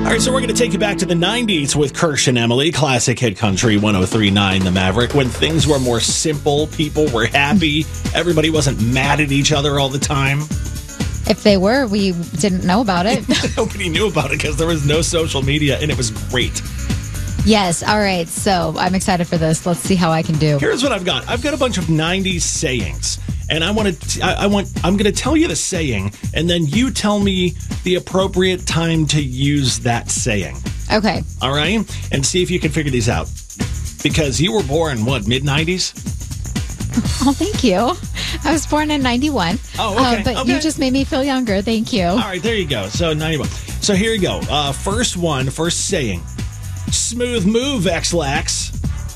All right, so we're going to take you back to the 90s with Kirsch and Emily, classic hit country 103.9 The Maverick, when things were more simple, people were happy, everybody wasn't mad at each other all the time. If they were, we didn't know about it. Nobody knew about it because there was no social media, and it was great. Yes. All right. So I'm excited for this. Let's see how I can do. Here's what I've got. I've got a bunch of 90s sayings, and I'm going to tell you the saying, and then you tell me the appropriate time to use that saying. Okay. All right? And see if you can figure these out. Because you were born, mid-90s? Oh, thank you. I was born in 91. Oh, okay. But you just made me feel younger. Thank you. All right, there you go. So 91. So here you go. First saying. Smooth move, X-Lax.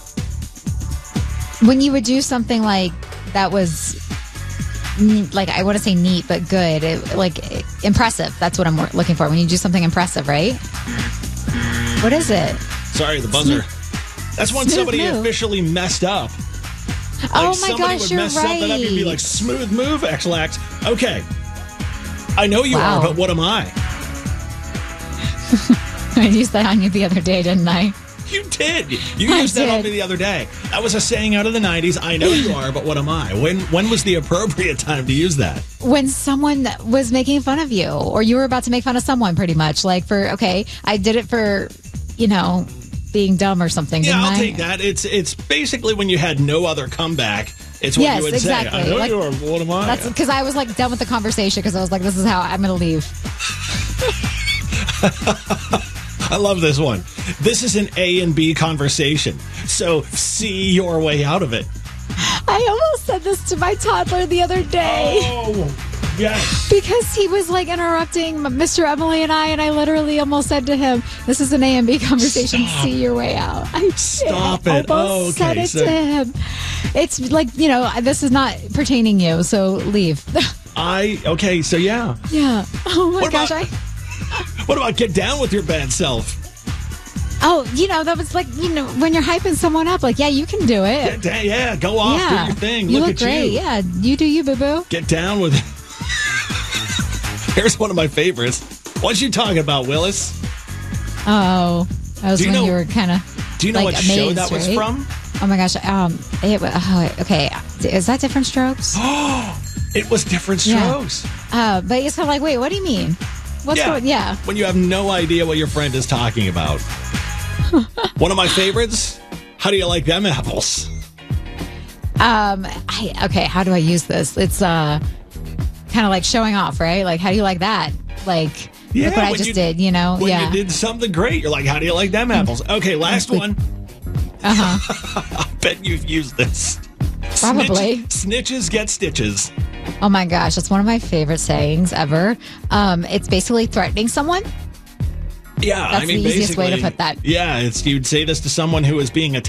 When you would do something like that was, like, I want to say neat, but good. Impressive. That's what I'm looking for. When you do something impressive, right? What is it? Sorry, the buzzer. That's when somebody officially messed up. Like oh my gosh, you're right. Something up and be like, smooth move, X-Lax. Okay. I know you are, but what am I? I used that on you the other day, didn't I? You did. You used that on me the other day. That was a saying out of the 90s. I know you are, but what am I? When was the appropriate time to use that? When someone was making fun of you, or you were about to make fun of someone, pretty much. Like I did it for, being dumb or something. Yeah, I'll I? take that. It's basically when you had no other comeback. It's what you would exactly. say. I know you are. What am I? That's because I was done with the conversation because I was like, this is how I'm going to leave. I love this one. This is an A and B conversation, so see your way out of it. I almost said this to my toddler the other day. Oh, yes. Because he was interrupting Mr. Emily and I literally almost said to him, this is an A and B conversation, see your way out. Stop it. Almost said it to him. It's this is not pertaining you, so leave. Okay, so yeah. Yeah. Oh my gosh, What about get down with your bad self? Oh, that was when you're hyping someone up, you can do it. Yeah, go off, do your thing. You look at great. You. Yeah, you do you, boo-boo. Get down with it. Here's one of my favorites. What you talking about, Willis? Oh, that was when you were kind of. Do you know what show that was from? Oh my gosh. Okay. Is that Different Strokes? Oh, it was Different Strokes. Yeah. But it's kind of wait, what do you mean? What's going? Yeah. When you have no idea what your friend is talking about. One of my favorites. How do you like them apples? Okay. How do I use this? It's kind of like showing off, right? Like, how do you like that? Like, look what I just did. When you did something great, you're like, how do you like them apples? Okay, last one. I bet you've used this. Probably. Snitches get stitches. Oh my gosh, that's one of my favorite sayings ever. It's basically threatening someone. Yeah, that's the easiest way to put that. Yeah, you'd say this to someone who is being attacked.